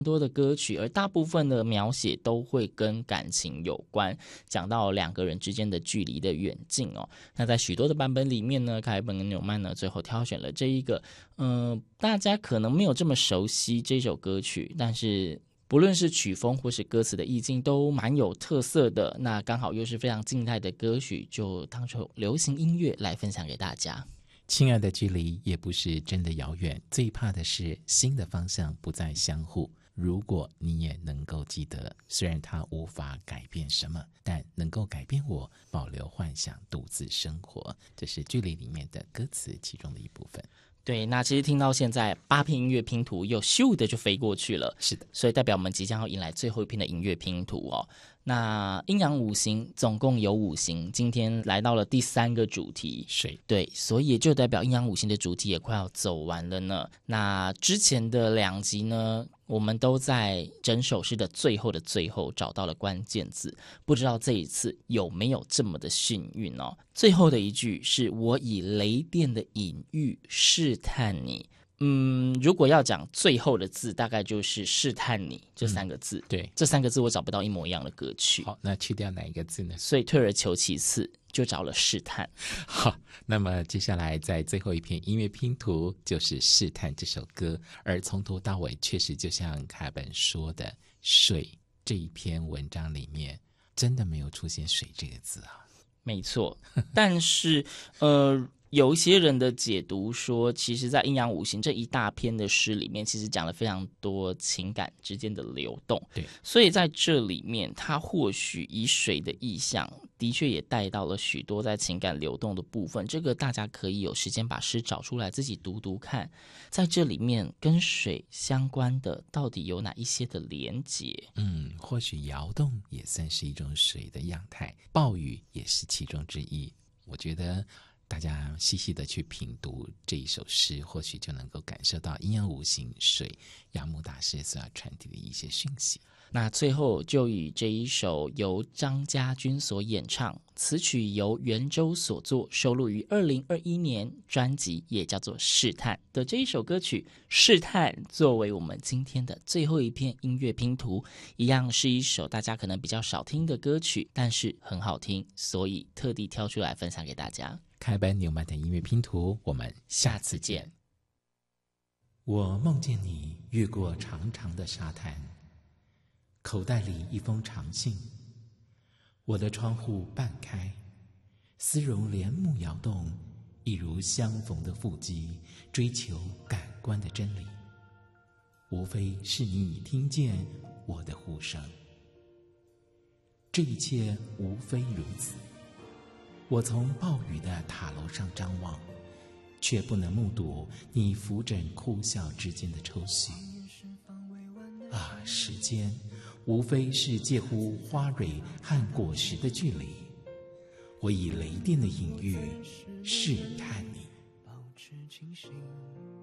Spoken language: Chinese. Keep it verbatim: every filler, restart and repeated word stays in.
多的歌曲，而大部分的描写都会跟感情有关，讲到两个人之间的距离的远近哦。那在许多的版本里面呢，凯本跟纽曼呢最后挑选了这一个，嗯、呃，大家可能没有这么熟悉这首歌曲，但是不论是曲风或是歌词的意境都蛮有特色的。那刚好又是非常静态的歌曲，就当成流行音乐来分享给大家。 亲爱的，距离也不是真的遥远，最怕的是心的方向不再相互。如果你也能够记得，虽然它无法改变什么，但能够改变我保留幻想，独自生活。这是距离里面的歌词其中的一部分。 对，那其实听到现在八片音乐拼图又咻的就飞过去了， 是的， 所以代表我们即将要迎来最后一篇的音乐拼图哦。那阴阳五行总共有五行，今天来到了第三个主题水， 对，所以也就代表阴阳五行的主题也快要走完了呢。那之前的两集呢，我们都在整首诗的最后的最后找到了关键字，不知道这一次有没有这么的幸运哦。最后的一句是我以雷电的隐喻试探你。嗯，如果要讲最后的字，大概就是试探你这三个字、 嗯、对， 这三个字我找不到一模一样的歌曲。 好，那去掉哪一个字呢？ 所以退而求其次就找了试探。 好，那么接下来在最后一篇音乐拼图就是试探这首歌，而从头到尾确实就像凯本说的，水这一篇文章里面真的没有出现水这个字啊。 没错，但是呃有一些人的解读说，其实在阴阳五行这一大篇的诗里面，其实讲了非常多情感之间的流动。 对， 所以在这里面，他或许以水的意象，的确也带到了许多在情感流动的部分。这个大家可以有时间把诗找出来自己读读看，在这里面跟水相关的到底有哪一些的连结？ 嗯，或许摇动也算是一种水的样态，暴雨也是其中之一。我觉得大家细细的去品读这一首诗，或许就能够感受到阴阳五行水杨牧大师所要传递的一些讯息。 那最后就以这一首由张家军所演唱，此曲由袁周所作，收录于二零二一年专辑也叫做《试探》的这一首歌曲《试探》作为我们今天的最后一篇音乐拼图，一样是一首大家可能比较少听的歌曲，但是很好听，所以特地挑出来分享给大家。 开班纽曼的音乐拼图，我们下次见。我梦见你越过长长的沙滩，口袋里一封长信，我的窗户半开，丝绒帘幕摇动，一如相逢的腹肌，追求感官的真理，无非是你已听见我的呼声。这一切无非如此。我从暴雨的塔楼上张望，却不能目睹你扶枕哭笑之间的抽搐。啊，时间无非是介乎花蕊和果实的距离，我以雷电的隐喻试探你。